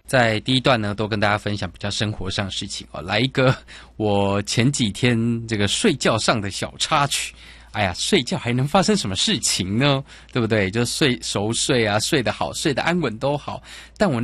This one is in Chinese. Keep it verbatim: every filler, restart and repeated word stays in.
在第一段呢，都跟大家分享比较生活上的事情哦。来一个我前几天这个睡觉上的小插曲。哎呀，睡觉还能发生什么事情呢？对不对？就睡熟睡啊，睡得好，睡得安稳都好。但我